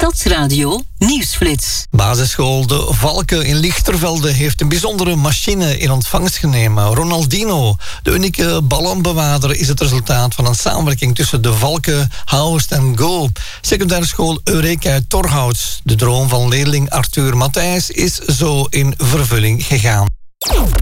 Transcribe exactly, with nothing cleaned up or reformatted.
Stadsradio Nieuwsflits. Basisschool De Valken in Lichtervelde heeft een bijzondere machine in ontvangst genomen. Ronaldino, de unieke ballonbewaarder, is het resultaat van een samenwerking tussen De Valken, Houst en Go. Secundaire school Eureka uit Torhout. De droom van leerling Arthur Matthijs is zo in vervulling gegaan.